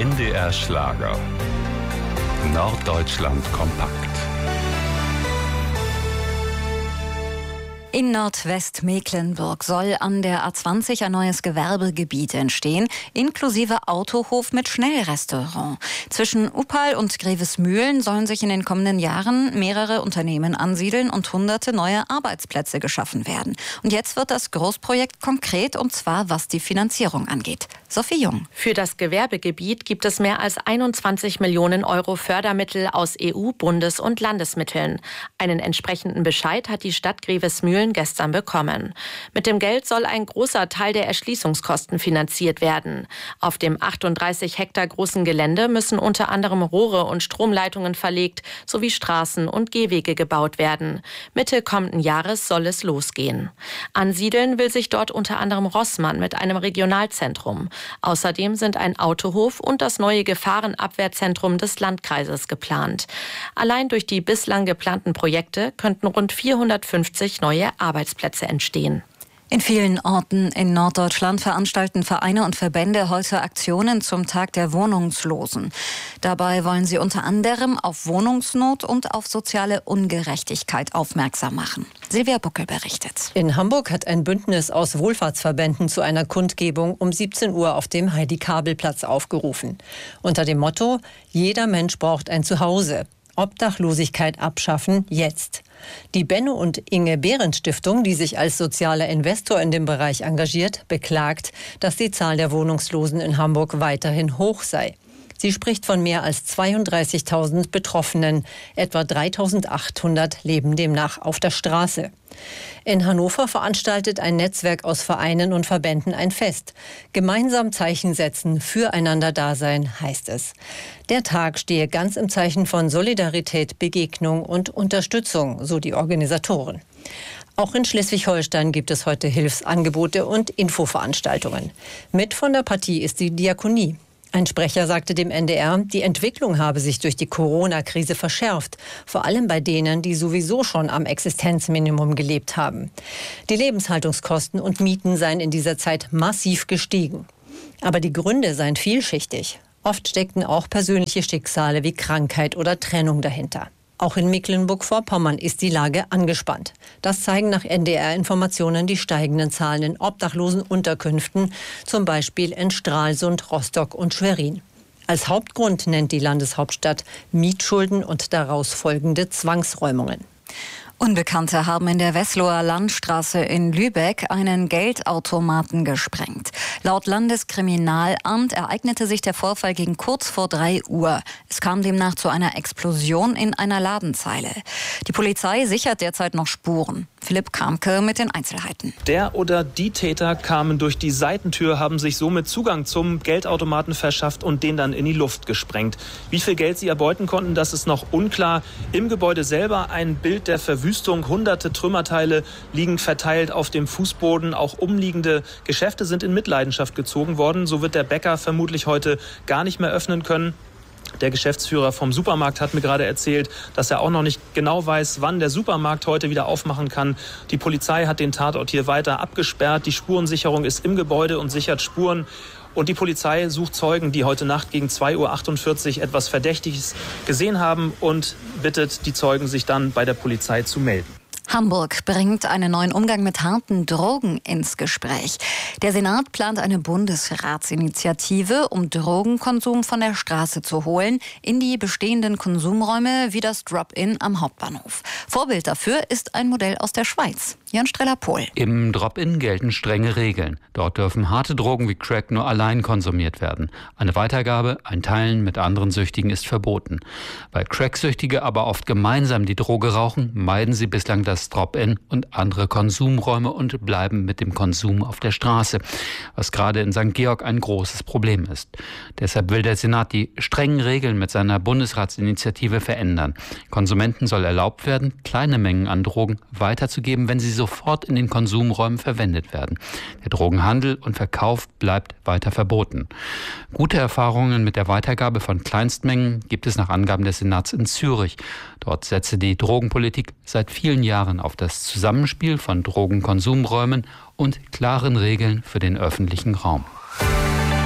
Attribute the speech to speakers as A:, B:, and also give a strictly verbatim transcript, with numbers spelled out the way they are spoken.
A: N D R Schlager. Norddeutschland kompakt.
B: In Nordwestmecklenburg soll an der A zwanzig ein neues Gewerbegebiet entstehen, inklusive Autohof mit Schnellrestaurant. Zwischen Uppal und Grevesmühlen sollen sich in den kommenden Jahren mehrere Unternehmen ansiedeln und hunderte neue Arbeitsplätze geschaffen werden. Und jetzt wird das Großprojekt konkret, und zwar was die Finanzierung angeht. Sophie Jung.
C: Für das Gewerbegebiet gibt es mehr als einundzwanzig Millionen Euro Fördermittel aus E U-, Bundes- und Landesmitteln. Einen entsprechenden Bescheid hat die Stadt Grevesmühlen gestern bekommen. Mit dem Geld soll ein großer Teil der Erschließungskosten finanziert werden. Auf dem achtunddreißig Hektar großen Gelände müssen unter anderem Rohre und Stromleitungen verlegt sowie Straßen und Gehwege gebaut werden. Mitte kommenden Jahres soll es losgehen. Ansiedeln will sich dort unter anderem Rossmann mit einem Regionalzentrum. Außerdem sind ein Autohof und das neue Gefahrenabwehrzentrum des Landkreises geplant. Allein durch die bislang geplanten Projekte könnten rund vierhundertfünfzig neue Arbeitsplätze entstehen.
B: In vielen Orten in Norddeutschland veranstalten Vereine und Verbände heute Aktionen zum Tag der Wohnungslosen. Dabei wollen sie unter anderem auf Wohnungsnot und auf soziale Ungerechtigkeit aufmerksam machen. Silvia Buckel berichtet.
D: In Hamburg hat ein Bündnis aus Wohlfahrtsverbänden zu einer Kundgebung um siebzehn Uhr auf dem Heidi-Kabel-Platz aufgerufen. Unter dem Motto: Jeder Mensch braucht ein Zuhause. Obdachlosigkeit abschaffen jetzt. Die Benno und Inge Behrendt Stiftung, die sich als sozialer Investor in dem Bereich engagiert, beklagt, dass die Zahl der Wohnungslosen in Hamburg weiterhin hoch sei. Sie spricht von mehr als zweiunddreißigtausend Betroffenen. Etwa dreitausendachthundert leben demnach auf der Straße. In Hannover veranstaltet ein Netzwerk aus Vereinen und Verbänden ein Fest. Gemeinsam Zeichen setzen, füreinander da sein, heißt es. Der Tag stehe ganz im Zeichen von Solidarität, Begegnung und Unterstützung, so die Organisatoren. Auch in Schleswig-Holstein gibt es heute Hilfsangebote und Infoveranstaltungen. Mit von der Partie ist die Diakonie. Ein Sprecher sagte dem N D R, die Entwicklung habe sich durch die Corona-Krise verschärft, vor allem bei denen, die sowieso schon am Existenzminimum gelebt haben. Die Lebenshaltungskosten und Mieten seien in dieser Zeit massiv gestiegen. Aber die Gründe seien vielschichtig. Oft steckten auch persönliche Schicksale wie Krankheit oder Trennung dahinter. Auch in Mecklenburg-Vorpommern ist die Lage angespannt. Das zeigen nach N D R-Informationen die steigenden Zahlen in Obdachlosenunterkünften, zum Beispiel in Stralsund, Rostock und Schwerin. Als Hauptgrund nennt die Landeshauptstadt Mietschulden und daraus folgende Zwangsräumungen.
B: Unbekannte haben in der Wesloer Landstraße in Lübeck einen Geldautomaten gesprengt. Laut Landeskriminalamt ereignete sich der Vorfall gegen kurz vor drei Uhr. Es kam demnach zu einer Explosion in einer Ladenzeile. Die Polizei sichert derzeit noch Spuren. Philipp Kramke mit den Einzelheiten.
E: Der oder die Täter kamen durch die Seitentür, haben sich somit Zugang zum Geldautomaten verschafft und den dann in die Luft gesprengt. Wie viel Geld sie erbeuten konnten, das ist noch unklar. Im Gebäude selber ein Bild der Verwüstung. Hunderte Trümmerteile liegen verteilt auf dem Fußboden. Auch umliegende Geschäfte sind in Mitleidenschaft gezogen worden. So wird der Bäcker vermutlich heute gar nicht mehr öffnen können. Der Geschäftsführer vom Supermarkt hat mir gerade erzählt, dass er auch noch nicht genau weiß, wann der Supermarkt heute wieder aufmachen kann. Die Polizei hat den Tatort hier weiter abgesperrt. Die Spurensicherung ist im Gebäude und sichert Spuren. Und die Polizei sucht Zeugen, die heute Nacht gegen zwei Uhr achtundvierzig etwas Verdächtiges gesehen haben, und bittet die Zeugen, sich dann bei der Polizei zu melden.
B: Hamburg bringt einen neuen Umgang mit harten Drogen ins Gespräch. Der Senat plant eine Bundesratsinitiative, um Drogenkonsum von der Straße zu holen in die bestehenden Konsumräume wie das Drop-In am Hauptbahnhof. Vorbild dafür ist ein Modell aus der Schweiz. Jan Streller-Pohl.
F: Im Drop-In gelten strenge Regeln. Dort dürfen harte Drogen wie Crack nur allein konsumiert werden. Eine Weitergabe, ein Teilen mit anderen Süchtigen ist verboten. Weil Cracksüchtige aber oft gemeinsam die Droge rauchen, meiden sie bislang das Drop-In und andere Konsumräume und bleiben mit dem Konsum auf der Straße, was gerade in Sankt Georg ein großes Problem ist. Deshalb will der Senat die strengen Regeln mit seiner Bundesratsinitiative verändern. Konsumenten soll erlaubt werden, kleine Mengen an Drogen weiterzugeben, wenn sie sofort in den Konsumräumen verwendet werden. Der Drogenhandel und Verkauf bleibt weiter verboten. Gute Erfahrungen mit der Weitergabe von Kleinstmengen gibt es nach Angaben des Senats in Zürich. Dort setze die Drogenpolitik seit vielen Jahren auf das Zusammenspiel von Drogenkonsumräumen und klaren Regeln für den öffentlichen Raum.